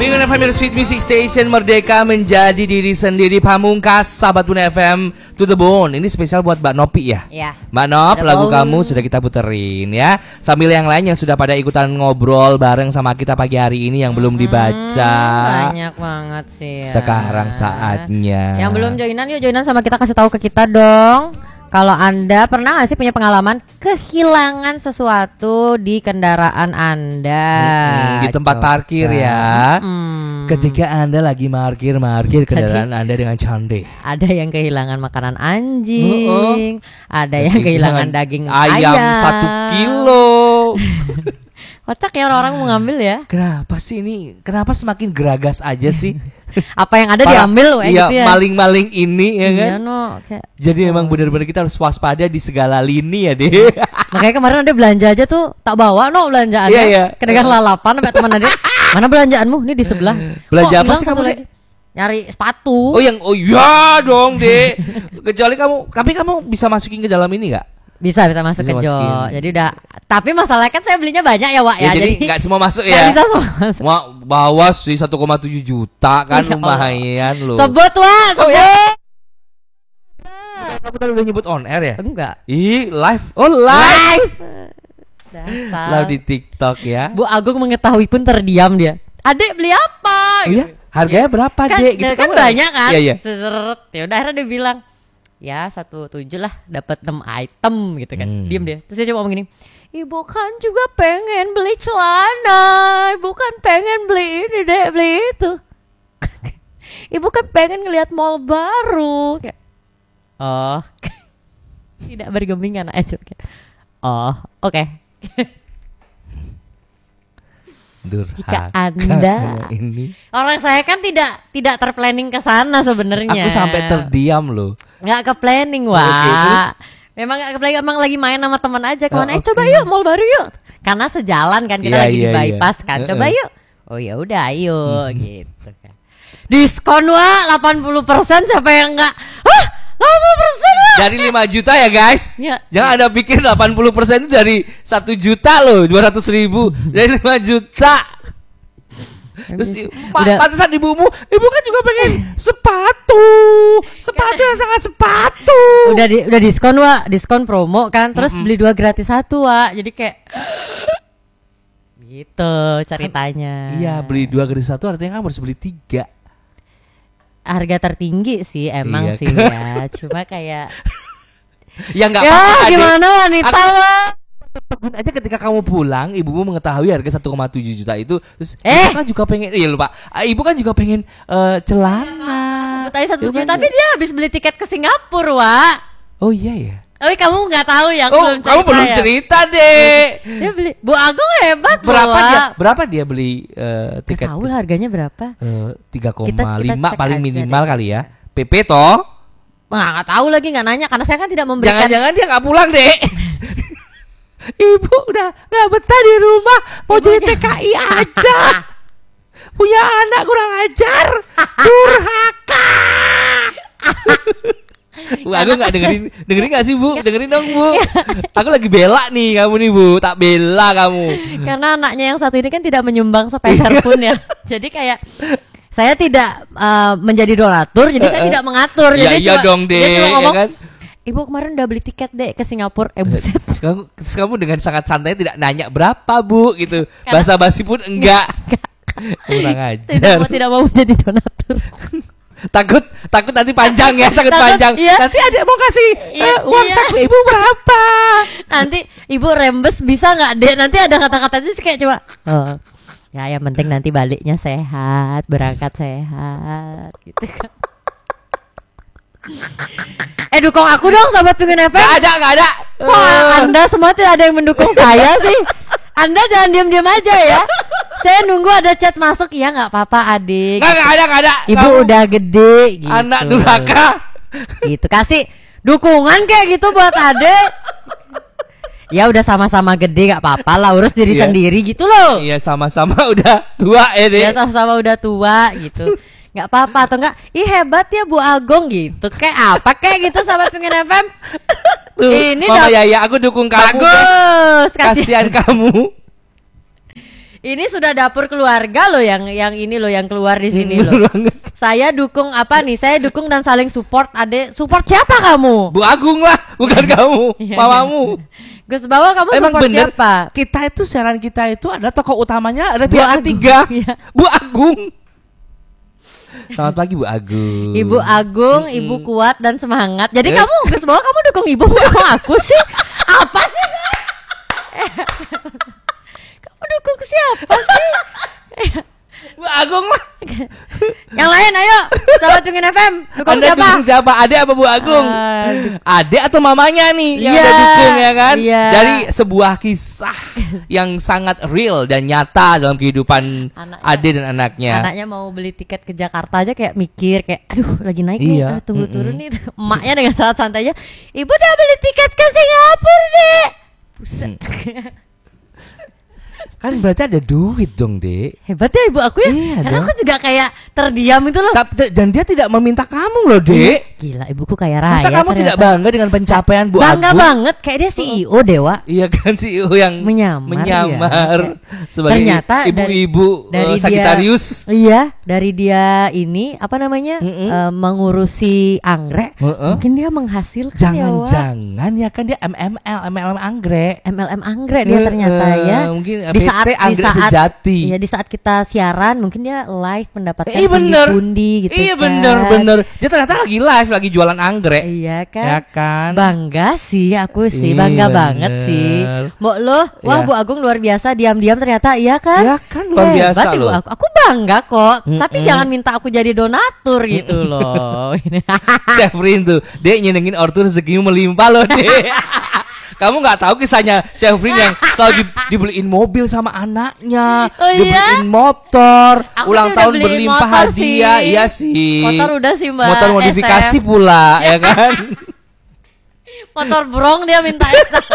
Pengen FM Sweet Music Station, merdeka menjadi diri sendiri. Pamungkas Sahabat Pun FM To The Bone. Ini spesial buat Mbak Nopi ya. Iya. Mbak Nop, lagu kamu sudah kita puterin ya. Sambil yang lain yang sudah pada ikutan ngobrol bareng sama kita pagi hari ini yang belum dibaca. Banyak banget sih ya. Sekarang saatnya. Yang belum joinan, yuk joinan sama kita, kasih tahu ke kita dong. Kalau Anda pernah nggak sih punya pengalaman kehilangan sesuatu di kendaraan Anda? Di tempat parkir ya. Ketika Anda lagi markir kendaraan Anda dengan cande. Ada yang kehilangan makanan anjing, ada yang kehilangan daging ayam 1 kilo. Kocak ya orang-orang mau ngambil ya. Kenapa sih ini? Kenapa semakin geragas aja sih? Apa yang ada diambil iya, gitu ya. Maling-maling ini ya kan. Iya, no, jadi emang benar-benar kita harus waspada di segala lini ya deh. Makanya kemarin ada belanja aja tuh tak bawa belanjaannya. Iya. Kedagang lalapan sampai teman ada. Mana belanjaanmu? Ini di sebelah. Belanja apa sih kamu kamu, lagi? Nyari sepatu. Oh iya dong, Dek. Kecuali kamu bisa masukin ke dalam ini enggak? Bisa masuk ke Jo. Jadi udah. Tapi masalahnya kan saya belinya banyak ya, Wak ya. Jadi enggak semua masuk ya. Enggak bisa semua masuk. Bawa sih 1,7 juta kan lumayan loh. Sebut, Wak. Oh ya. Kamu tadi udah nyebut on air ya? Enggak. Live. Oh, live. Dasar. Live di TikTok ya. Bu Agung mengetahui pun terdiam dia. Adek beli apa? Oh iya? Harganya berapa, kan, Dek? Gitu kan banyak kan? Iya. Ya udah akhirnya dia bilang, ya 1,7 lah, dapat 6 item gitu kan. Diam dia. Terus dia coba ngomong gini, ibu kan juga pengen beli celana, ibu kan pengen beli ini deh, beli itu. Ibu kan pengen ngelihat mall baru. Kayak, oh, tidak bergeming anak aja. Oh, oke. Jika Anda ini. Orang saya kan tidak terplanning ke sana sebenarnya. Aku sampai terdiam loh. Nggak ke planning, Wak. Okay, memang nggak ke planning, emang lagi main sama teman aja. Kemana? Coba yuk mall baru yuk. Karena sejalan kan kita lagi di bypass kan. Coba yuk. Oh ya udah ayo gitu kan. Diskon, Wak, 80%, siapa yang enggak? Hah? 80%, Wak? Dari 5 juta ya guys. Ya. Jangan Anda pikir 80% itu dari 1 juta loh, 200.000. Dari 5 juta. Terus pantesan ibumu, ibu kan juga pengen sepatu yang sangat sepatu. Udah diskon, Wak, diskon promo kan. Terus beli 2 gratis 1, Wak. Jadi kayak gitu ceritanya. Iya, beli 2 gratis 1 artinya kamu harus beli 3. Harga tertinggi sih emang iya. Sih ya. Cuma kayak ya nggak apa-apa. Ya gimana wanita lah. Tegun aja ketika kamu pulang, ibumu mengetahui harga 1,7 juta itu, terus ibu kan juga pengen, lupa. Ibu kan juga pengen celana. Tadi 1 juta, tapi dia habis beli tiket ke Singapura, Wak. Oh iya ya. Oh, kamu nggak tahu ya? Kamu belum cerita deh. Dia beli. Bu Agung hebat. Berapa dia beli tiket? Tahu harganya berapa? 3,5 paling minimal deh. kali ya. PP toh? Nggak tahu lagi, nggak nanya karena saya kan tidak memberikan. Jangan-jangan dia nggak pulang deh. Ibu udah nggak betah di rumah, mau jadi TKI aja. Punya anak kurang ajar, durhaka. Bu, aku nggak dengerin nggak sih, Bu? Dengerin dong, Bu. Aku lagi bela nih kamu nih, Bu. Tak bela kamu. Karena anaknya yang satu ini kan tidak menyumbang sepeser pun ya. Jadi kayak saya tidak menjadi donatur, jadi saya tidak mengatur. Jadi iya dong, Dek. Dia cuma ngomong, ya kan? Ibu kemarin udah beli tiket dek ke Singapura. Buset. Kamu dengan sangat santai tidak nanya berapa, Bu, gitu. Basa-basi pun enggak. Kurang ajar. Tidak mau menjadi donatur. Takut nanti panjang ya, panjang. Iya. Nanti adek mau kasih uang saku ibu berapa? Nanti ibu rembes bisa nggak, Dek? Nanti ada kata-katanya sih kayak coba. Ya yang penting nanti baliknya sehat, berangkat sehat, gitu kan. Dukung aku dong, Sahabat Pengen FM. Gak ada. Anda semua tidak ada yang mendukung saya sih. Anda jangan diam-diam aja ya. Saya nunggu ada chat masuk. Ya nggak apa-apa adik. Nggak ada. Ibu udah gede gitu. Anak durhaka. Gitu, kasih dukungan kayak gitu buat adek. Ya udah sama-sama gede, nggak apa-apa lah, urus diri sendiri gitu loh. Iya, sama-sama udah tua ya deh. Iya, sama-sama udah tua gitu. Nggak apa-apa, atau enggak, ih hebat ya Bu Agung gitu. Kayak apa kayak gitu, Sahabat Pengen FM. Tuh, ini Mama Yaya, aku dukung kamu. Bagus, kasihan kamu. Ini sudah dapur keluarga loh yang ini loh yang keluar di sini loh. Bener banget. Saya dukung apa nih? Saya dukung dan saling support. Support siapa kamu? Bu Agung lah, bukan kamu, mamamu. Gus Bawa kamu Emang support bener, siapa? kita itu siaran kita itu ada tokoh utamanya, ada Bu pihak Agung, ketiga, iya. Bu Agung. Selamat pagi Bu Agung. Ibu Agung, ibu kuat dan semangat. Jadi kamu Gus Bawa kamu dukung ibu, dukung aku sih? Apa sih? Kamu dukung siapa sih? Bu Agung lah. Yang lain ayo, Sobat Pingin FM, dukung Anda siapa? dukung siapa? Ade apa Bu Agung? Ade atau mamanya nih yang Anda dukung ya kan? Dari sebuah kisah yang sangat real dan nyata dalam kehidupan Ade dan anaknya. Anaknya mau beli tiket ke Jakarta aja kayak mikir kayak aduh lagi naik Iya. nih, tunggu turun nih. Emaknya dengan sangat santainya, ibu udah beli tiket ke Singapura deh. Buset. Kan berarti ada duit dong, Dek. Hebat ya ibu aku ya. Iya Karena dong. aku juga kayak terdiam itu loh. Dan dia tidak meminta kamu loh, Dek. Gila ibuku kaya raya. Masa kamu tidak ternyata. bangga dengan pencapaian Bu Bangga Agung? banget kayak dia CEO Dewa. Iya kan CEO yang Menyamar, sebagai ternyata ibu-ibu dari Sagittarius. Iya, dari dia ini apa namanya mengurusi anggrek, mungkin dia menghasilkan ya, Wak. Jangan-jangan ya kan dia MLM anggrek. MLM anggrek dia ternyata ya. Mungkin Di saat anggrek sejati. Iya, di saat kita siaran mungkin dia live mendapatkan bener. pundi-pundi gitu Iya kan. bener. Dia ternyata lagi live, lagi jualan anggrek. Iya kan. Ya kan. Bangga sih aku sih, Iya, bangga bener. banget sih. Mbok lo, wah Iya. Bu Agung luar biasa diam-diam ternyata iya kan? Iya kan, luar biasa Hebat, Ibu loh. Aku bangga kok. Tapi jangan minta aku jadi donatur gitu loh. Syafrin tuh, Dek nyenengin ortu rezekimu melimpah loh, Dek. Kamu nggak tahu kisahnya Syafrin yang selalu dibeliin mobil sama anaknya, Oh iya? dibeliin motor, Aku ulang udah tahun beliin berlimpah motor hadiah, sih. iya sih. Motor udah sih, Mbak. Motor modifikasi SF. pula, ya kan? Motor brong dia minta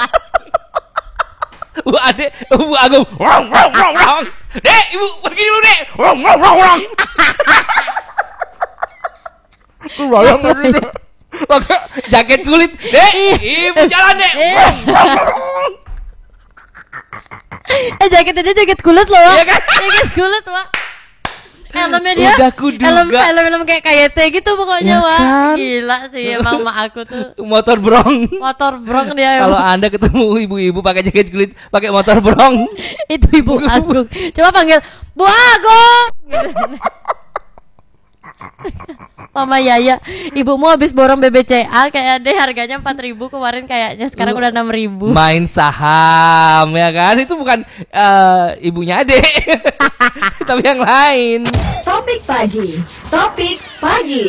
Bu Ade, Bu Agung, rong. Dek, Ibu pergi dulu, Dek. Rong. Aku bayang tadi, Dek. Pakai jaket kulit, Dek. Ibu jalan, Dek. jaket aja jaket kulit loh, Wak. Iya kan? Jaket kulit, Wak. Helmnya dia Udah kuduga. helm kayak KYT gitu pokoknya, Ya Wak. kan? Gila sih emang mak aku tuh. Motor brong. Motor brong dia. Kalau Anda ketemu ibu-ibu pakai jaket kulit, pakai motor brong. Itu Ibu Agung. Coba panggil Bu Agung. Mama Yaya, ibumu habis borong BBCA kayak deh harganya 4.000 kemarin kayaknya sekarang udah 6.000. Main saham ya kan? Itu bukan ibunya Ade. Tapi yang lain. Topik pagi.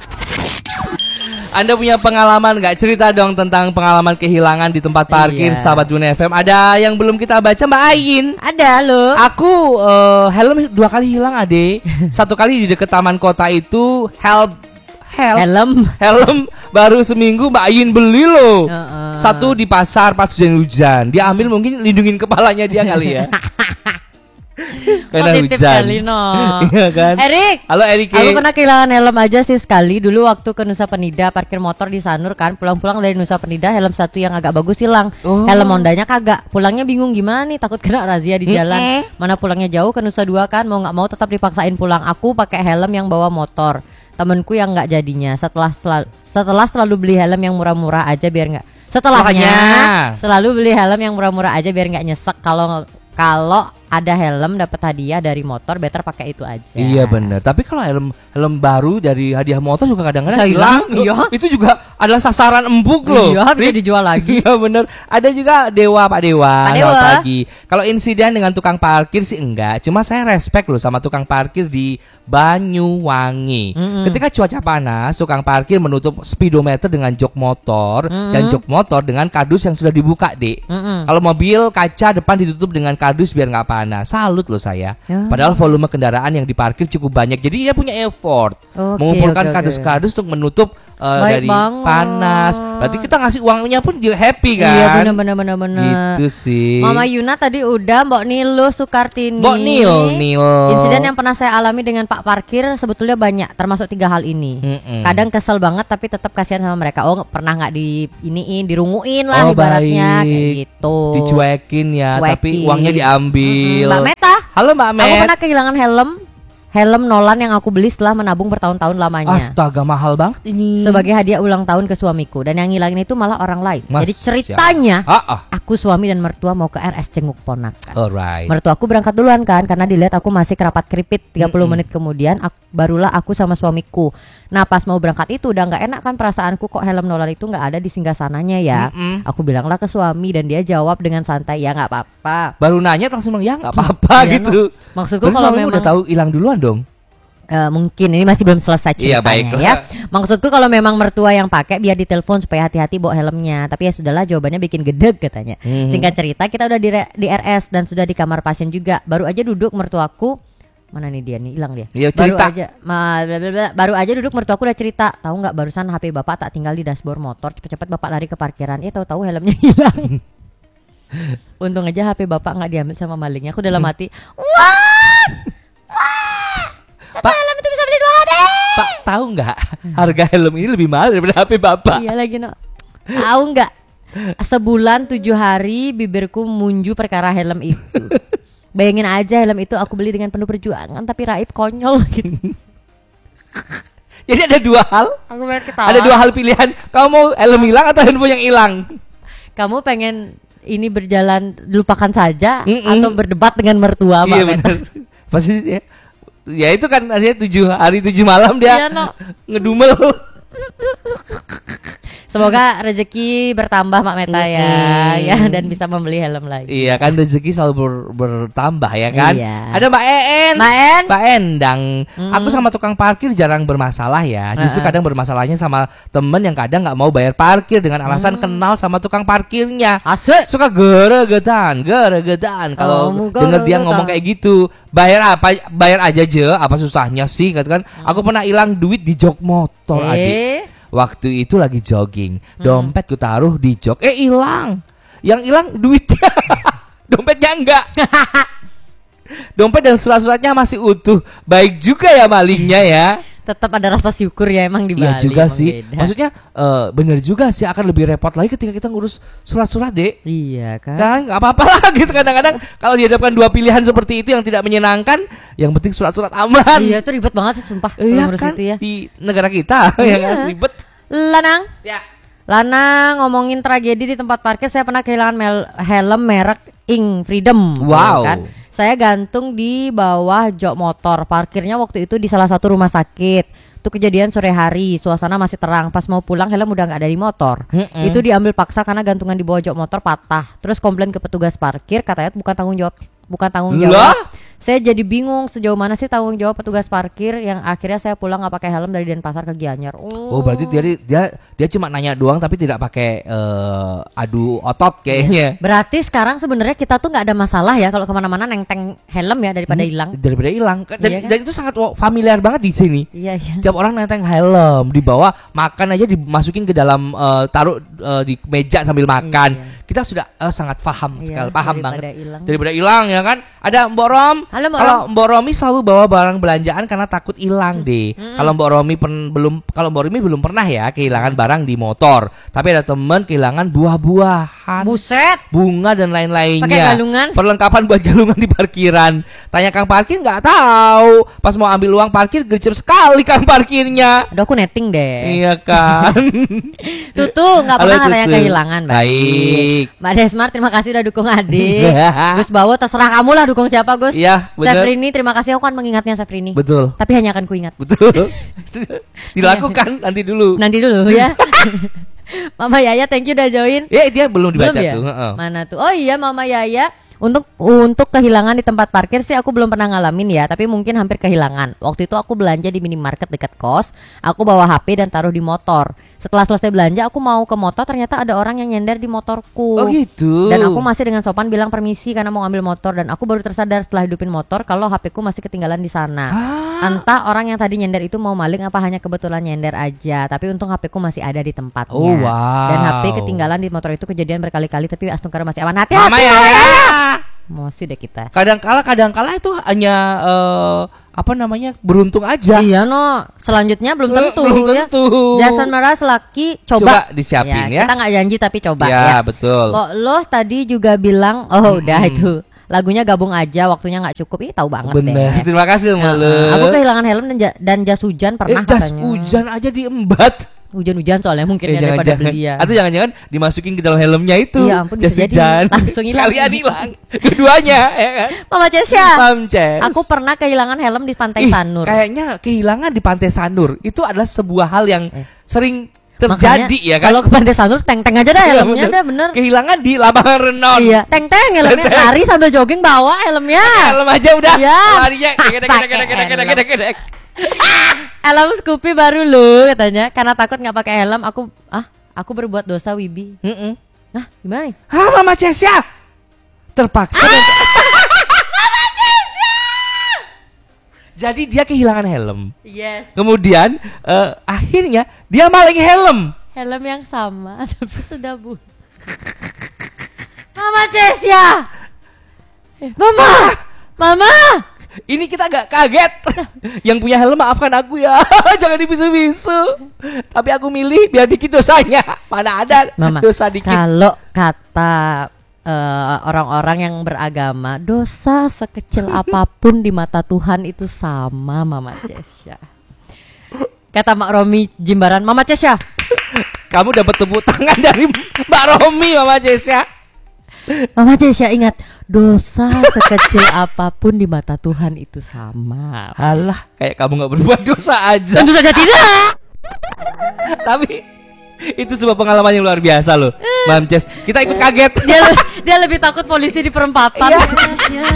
Anda punya pengalaman nggak? Cerita dong tentang pengalaman kehilangan di tempat parkir, Iya. sahabat Jun FM. Ada yang belum kita baca, Mbak Ain. Ada loh. Aku helm 2 kali hilang, Ade. 1 kali di dekat taman kota itu Helm. helm baru seminggu Mbak Ain beli loh. Heeh. 1 di pasar pas hujan. Dia ambil mungkin lindungin kepalanya dia kali ya. Karena Positif hujan. kali no. Iya kan? Erik. Halo Erik. Aku pernah kehilangan helm aja sih sekali. Dulu waktu ke Nusa Penida parkir motor di Sanur kan. Pulang-pulang dari Nusa Penida helm satu yang agak bagus hilang. Oh. Helm Hondanya kagak. Pulangnya bingung gimana nih, takut kena razia di jalan. Mana pulangnya jauh ke Nusa Dua kan. Mau nggak mau tetap dipaksain pulang. Aku pakai helm yang bawa motor. Temenku yang nggak jadinya. Setelah selalu beli helm yang murah-murah aja biar nggak. Setelahnya Makanya. selalu beli helm yang murah-murah aja biar nggak nyesek. Kalau ada helm dapat hadiah dari motor, better pakai itu aja. Iya benar. Tapi kalau helm baru dari hadiah motor juga kadang-kadang Bisa hilang. hilang, iya. Itu juga adalah sasaran empuk loh. Iya, bisa Rik. dijual lagi. Iya benar. Ada juga Pak Dewa. Pak Dewa. Selamat pagi. Kalau insiden dengan tukang parkir sih enggak. Cuma saya respect loh sama tukang parkir di Banyuwangi. Ketika cuaca panas, tukang parkir menutup speedometer dengan jok motor dan jok motor dengan kardus yang sudah dibuka, Dek. Kalau mobil kaca depan ditutup dengan kardus biar nggak panas. Salut loh saya. Ya. Padahal volume kendaraan yang diparkir cukup banyak. Jadi dia punya effort Oke, mengumpulkan oke. kardus-kardus untuk menutup Baik dari banget. panas. Berarti kita ngasih uangnya pun juga happy kan? Iya benar. Gitu sih. Mama Yuna tadi udah, Mbok Nilu Sukartini. Mbok Nil. Insiden yang pernah saya alami dengan Pak Parkir sebetulnya banyak, termasuk 3 hal ini. Kadang kesel banget tapi tetap kasihan sama mereka. Oh, pernah nggak dirunguin lah Oh, ibaratnya baik. kayak gitu. Dicuekin ya, tapi Cuekin. uangnya diambil. mobil. Mbak Meta. Halo Mbak Met. Aku pernah kehilangan helm Nolan yang aku beli setelah menabung bertahun-tahun lamanya. Astaga, mahal banget ini. Sebagai hadiah ulang tahun ke suamiku. Dan yang ngilangin itu malah orang lain. Mas, Jadi ceritanya Ah. aku, suami dan mertua mau ke RS jenguk ponakan. Alright. Mertua aku berangkat duluan kan, karena dilihat aku masih kerapat keripit. 30 menit kemudian barulah aku sama suamiku. Nah pas mau berangkat itu udah gak enak kan perasaanku, kok helm Nolan itu gak ada di singgasananya ya. Aku bilanglah ke suami dan dia jawab dengan santai, ya gak apa-apa. Baru nanya langsung bilang ya nggak apa-apa Iya, gitu. Maksudku Berarti kalau suamimu memang udah tahu hilang duluan dong. mungkin ini masih belum selesai Iya, ceritanya baik. ya. Maksudku kalau memang mertua yang pakai biar ditelepon supaya hati-hati bawa helmnya. Tapi ya sudahlah, jawabannya bikin gedeg katanya. Singkat cerita kita udah di RS dan sudah di kamar pasien juga. Baru aja duduk mertuaku, mana nih dia nih, hilang dia. Iya, Baru cerita. aja baru aja duduk mertuaku udah cerita. Tahu nggak barusan HP bapak tak tinggal di dashboard motor. Cepet-cepet bapak lari ke parkiran. Tahu-tahu helmnya hilang. Untung aja HP bapak nggak diambil sama malingnya. Aku dalam hati, wah, Pak, helm itu bisa beli 2 HP. Pak tahu nggak harga helm ini lebih mahal daripada HP Bapak? Iya lagi no. Tahu nggak? Sebulan 7 hari bibirku munju perkara helm itu. Bayangin aja helm itu aku beli dengan penuh perjuangan, tapi Raib konyol gitu. Jadi ada dua hal. Aku banyak ketawa. Ada dua hal pilihan. Kamu mau helm hilang atau handphone yang hilang? Kamu pengen ini berjalan lupakan saja atau berdebat dengan mertua Mbak Iya Meta? benar. Pasti ya itu kan artinya 7 hari 7 malam dia Iya, no. ngedumel. Semoga rezeki bertambah Mbak Meta ya dan bisa membeli helm lagi. Iya kan rezeki selalu bertambah ya kan. Iya. Ada Mbak En. Mbak En. Mbak Endang. Aku sama tukang parkir jarang bermasalah ya. Justru kadang bermasalahnya sama temen yang kadang nggak mau bayar parkir dengan alasan kenal sama tukang parkirnya. Asik. Suka geregetan kalau denger dia ngomong kayak gitu. Bayar apa? Bayar aja je. Apa susahnya sih? Katakan. Aku pernah hilang duit di jok motor adik. Waktu itu lagi jogging, dompet ku taruh di jok, hilang. Yang hilang duitnya, dompetnya enggak. Dompet dan surat-suratnya masih utuh. Baik juga ya malingnya ya. Tetap ada rasa syukur ya emang di Bali. Iya juga sih. Beda. Maksudnya bener juga sih, akan lebih repot lagi ketika kita ngurus surat-surat dek. Iya kan. Kan nggak apa-apa lah gitu kadang-kadang kalau dihadapkan dua pilihan seperti itu yang tidak menyenangkan, yang penting surat-surat aman. Iya itu ribet banget sih sumpah kalau Iya ngurus kan itu ya. di negara kita ya kan ribet. Lanang. Ya. Lana ngomongin tragedi di tempat parkir, saya pernah kehilangan helm merek Ing Freedom. Wow. Kan? Saya gantung di bawah jok motor. Parkirnya waktu itu di salah satu rumah sakit. Itu kejadian sore hari, suasana masih terang. Pas mau pulang helm udah nggak ada di motor. Itu diambil paksa karena gantungan di bawah jok motor patah. Terus komplain ke petugas parkir, katanya bukan tanggung jawab. Lah? Saya jadi bingung sejauh mana sih tanggung jawab petugas parkir, yang akhirnya saya pulang nggak pakai helm dari Denpasar ke Gianyar. Oh berarti dia cuma nanya doang tapi tidak pakai adu otot kayaknya. Berarti sekarang sebenarnya kita tuh nggak ada masalah ya kalau kemana-mana nenteng helm ya daripada hilang. Daripada hilang. Dan, Iya kan? dan itu sangat familiar banget di sini. Iya iya. Tiap orang nenteng helm, dibawa makan aja dimasukin ke dalam taruh di meja sambil makan. Iya. Kita sudah sangat paham sekali, paham daripada banget. hilang. Daripada hilang ya kan. Ada Mbok Rom. Halo, Mbok Kalau Mbok Romi selalu bawa barang belanjaan karena takut hilang deh. Kalau Mbok Romi belum pernah ya kehilangan barang di motor. Tapi ada teman kehilangan buah-buahan, Buset. bunga dan lain-lainnya. Pakai galungan? Perlengkapan buat galungan di parkiran. Tanya Kang parkir nggak tahu. Pas mau ambil uang parkir gercep sekali Kang parkirnya. Aduh aku netting deh. Iya kan. Tutu nggak Halo, pernah katanya Tutu. kehilangan. Baik. Mbak Desmar terima kasih udah dukung adik. Gus Bawo terserah kamu lah dukung siapa Gus. Iya, bener. Sefrini terima kasih, aku kan mengingatnya Sefrini. Betul. Tapi hanya akan kuingat. Betul. Dilakukan nanti dulu. Nanti dulu ya. Mama Yaya thank you udah join. Dia belum dibaca Belum ya? tuh. Heeh. Mana tuh? Oh iya Mama Yaya. Untuk kehilangan di tempat parkir sih aku belum pernah ngalamin ya, tapi mungkin hampir kehilangan. Waktu itu aku belanja di minimarket dekat kos. Aku bawa HP dan taruh di motor. Setelah selesai belanja aku mau ke motor, ternyata ada orang yang nyender di motorku. Oh gitu. Dan aku masih dengan sopan bilang permisi karena mau ngambil motor, dan aku baru tersadar setelah hidupin motor kalau HP ku masih ketinggalan di sana. Entah orang yang tadi nyender itu mau maling apa hanya kebetulan nyender aja. Tapi untung HP ku masih ada di tempatnya. Oh, wow. Dan HP ketinggalan di motor itu kejadian berkali-kali, tapi Astungkar masih aman. Hati-hati. Mama ya. Emosi deh kita. Kadang-kala itu hanya beruntung aja. Iya no. Selanjutnya belum tentu. Belum tentu. Ya. Jason Meras laki coba disiapin ya. Kita nggak janji tapi coba Ya, ya. betul. Kok lo tadi juga bilang udah itu lagunya gabung aja, waktunya nggak cukup. Ih tahu banget Bener. deh. Terima kasih Ya, Mele. aku kehilangan helm dan jas hujan pernah jas katanya. hujan aja diembat. Hujan-hujan soalnya mungkin ya daripada Jangan-jangan. beli ya. Atau jangan-jangan dimasukin ke dalam helmnya itu. Iya ampun, jas bisa jadi hujan. langsung hilang. Sekalian hilang. Keduanya ya kan. Mama Cesya, Mam Ces. aku pernah kehilangan helm di Pantai Ih, Sanur. Kayaknya kehilangan di Pantai Sanur itu adalah sebuah hal yang sering Makanya, terjadi ya kan. kalau ke Pantai Sanur teng-teng aja dah Iya, helmnya dah bener. Kehilangan di lapangan renon. Iya, teng-teng helmnya, Teng-teng. lari sambil jogging bawa helmnya. Helm aja udah. Iya. Larinya gedek. Helm Scoopy baru lu katanya, karena takut nggak pakai helm aku berbuat dosa Wibi. Nah, gimana nih? Mama Cesya terpaksa. Jadi dia kehilangan helm. Yes. Kemudian akhirnya dia maling helm. Helm yang sama tapi sudah bu. Mama Cesya. Mama. Ini kita agak kaget. Yang punya helm maafkan aku ya. Jangan dibisu-bisu. Tapi aku milih biar dikit dosanya. Mana ada Mama, dosa dikit. kalau kata orang-orang yang beragama, dosa sekecil apapun di mata Tuhan itu sama, Mama Cesya. Kata Mak Romi Jimbaran, Mama Cesya. Kamu dapat tepuk tangan dari Mbak Romi, Mama Cesya. Mama Cesya ingat, dosa sekecil apapun di mata Tuhan itu sama. Alah, kayak kamu gak berbuat dosa aja. Tentu saja tidak. Tapi itu sebuah pengalaman yang luar biasa loh, Mam Ces. Kita ikut kaget. Dia lebih takut polisi di perempatan. Iya.